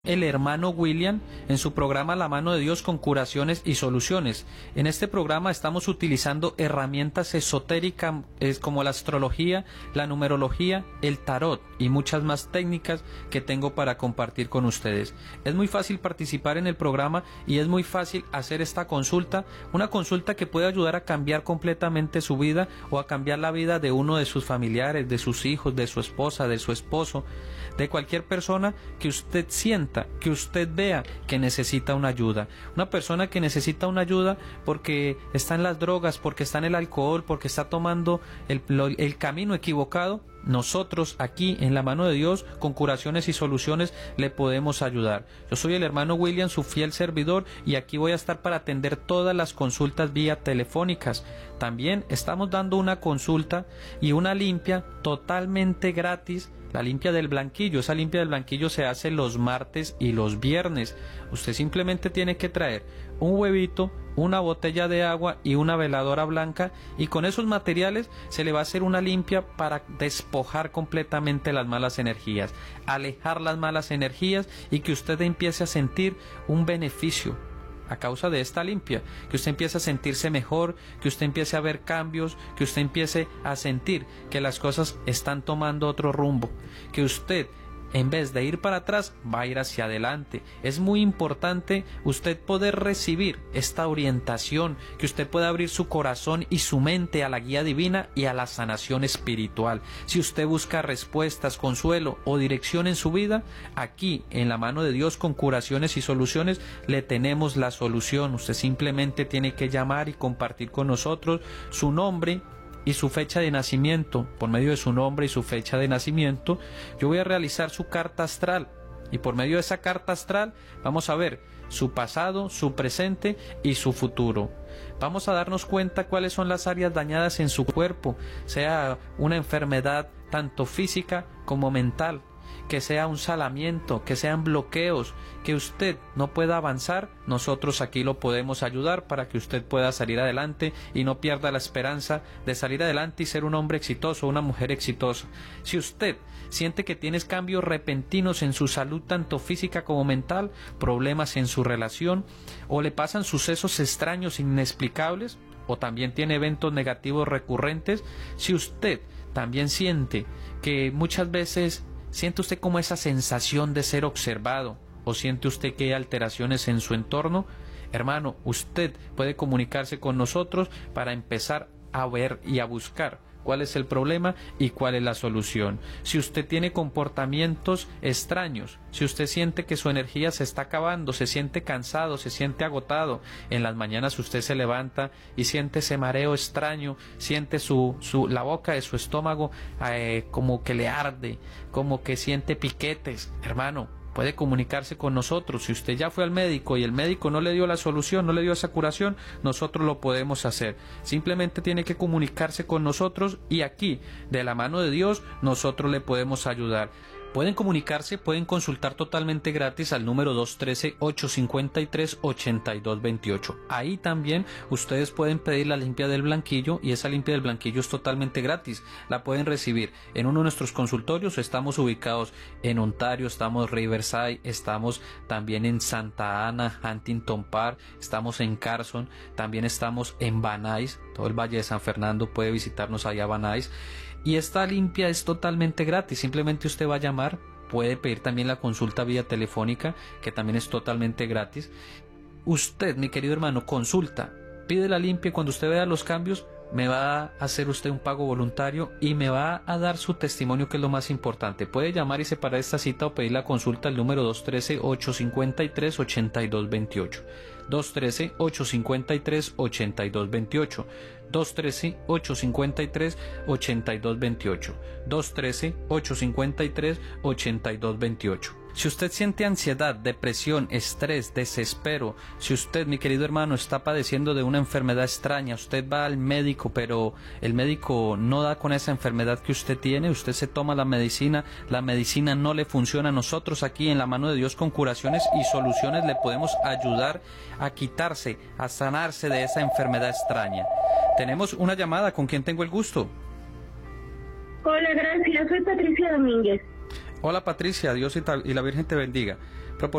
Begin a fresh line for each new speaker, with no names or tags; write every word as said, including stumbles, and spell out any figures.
El hermano William en su programa La Mano de Dios con Curaciones y Soluciones. En este programa estamos utilizando herramientas esotéricas como la astrología, la numerología, el tarot y muchas más técnicas que tengo para compartir con ustedes. Es muy fácil participar en el programa y es muy fácil hacer esta consulta, una consulta que puede ayudar a cambiar completamente su vida o a cambiar la vida de uno de sus familiares, de sus hijos, de su esposa, de su esposo, de cualquier persona que usted sienta, que usted vea que necesita una ayuda. Una persona que necesita una ayuda porque está en las drogas, porque está en el alcohol, porque está tomando el, el camino equivocado. Nosotros aquí en La Mano de Dios con Curaciones y Soluciones le podemos ayudar. Yo soy el hermano William, su fiel servidor, y aquí voy a estar para atender todas las consultas vía telefónicas. También estamos dando una consulta y una limpia totalmente gratis. La limpia del blanquillo, esa limpia del blanquillo se hace los martes y los viernes. Usted simplemente tiene que traer un huevito, una botella de agua y una veladora blanca, y con esos materiales se le va a hacer una limpia para despojar completamente las malas energías, alejar las malas energías y que usted empiece a sentir un beneficio a causa de esta limpia, que usted empiece a sentirse mejor, que usted empiece a ver cambios, que usted empiece a sentir que las cosas están tomando otro rumbo, que usted, en vez de ir para atrás, va a ir hacia adelante. Es muy importante usted poder recibir esta orientación, que usted pueda abrir su corazón y su mente a la guía divina y a la sanación espiritual. Si usted busca respuestas, consuelo o dirección en su vida, aquí en La Mano de Dios con Curaciones y Soluciones le tenemos la solución. Usted simplemente tiene que llamar y compartir con nosotros su nombre y su fecha de nacimiento. Por medio de su nombre y su fecha de nacimiento, yo voy a realizar su carta astral, y por medio de esa carta astral vamos a ver su pasado, su presente y su futuro. Vamos a darnos cuenta cuáles son las áreas dañadas en su cuerpo, sea una enfermedad tanto física como mental, que sea un salamiento, que sean bloqueos, que usted no pueda avanzar. Nosotros aquí lo podemos ayudar para que usted pueda salir adelante y no pierda la esperanza de salir adelante y ser un hombre exitoso, una mujer exitosa. Si usted siente que tienes cambios repentinos en su salud, tanto física como mental, problemas en su relación, o le pasan sucesos extraños, inexplicables, o también tiene eventos negativos recurrentes, si usted también siente que muchas veces ¿siente usted como esa sensación de ser observado? ¿O siente usted que hay alteraciones en su entorno? Hermano, usted puede comunicarse con nosotros para empezar a ver y a buscar cuál es el problema y cuál es la solución. Si usted tiene comportamientos extraños, si usted siente que su energía se está acabando, se siente cansado, se siente agotado, en las mañanas usted se levanta y siente ese mareo extraño, siente su, su, la boca de su estómago eh, como que le arde, como que siente piquetes, hermano, puede comunicarse con nosotros. Si usted ya fue al médico y el médico no le dio la solución, no le dio esa curación, nosotros lo podemos hacer. Simplemente tiene que comunicarse con nosotros y aquí, de la mano de Dios, nosotros le podemos ayudar. Pueden comunicarse, pueden consultar totalmente gratis al número dos uno tres, ocho cinco tres, ocho dos dos ocho. Ahí también ustedes pueden pedir la limpia del blanquillo, y esa limpia del blanquillo es totalmente gratis. La pueden recibir en uno de nuestros consultorios. Estamos ubicados en Ontario, estamos en Riverside, estamos también en Santa Ana, Huntington Park, estamos en Carson, también estamos en Van Nuys, todo el Valle de San Fernando puede visitarnos allá a Van Nuys. Y esta limpia es totalmente gratis, simplemente usted va a llamar, puede pedir también la consulta vía telefónica, que también es totalmente gratis. Usted, mi querido hermano, consulta, pide la limpia, y cuando usted vea los cambios, me va a hacer usted un pago voluntario y me va a dar su testimonio, que es lo más importante. Puede llamar y separar esta cita o pedir la consulta al número dos uno tres, ocho cinco tres, ocho dos dos ocho. dos uno tres, ocho cinco tres, ocho dos dos ocho. dos uno tres, ocho cinco tres, ocho dos dos ocho. dos uno tres, ocho cinco tres, ocho dos dos ocho. Si usted siente ansiedad, depresión, estrés, desespero, si usted, mi querido hermano, está padeciendo de una enfermedad extraña, usted va al médico, pero el médico no da con esa enfermedad que usted tiene, usted se toma la medicina, la medicina no le funciona, nosotros aquí en La Mano de Dios con Curaciones y Soluciones le podemos ayudar a quitarse, a sanarse de esa enfermedad extraña. Tenemos una llamada, ¿con quién tengo el gusto?
Hola, gracias, soy Patricia Domínguez.
Hola Patricia, Dios y, ta- y la Virgen te bendiga.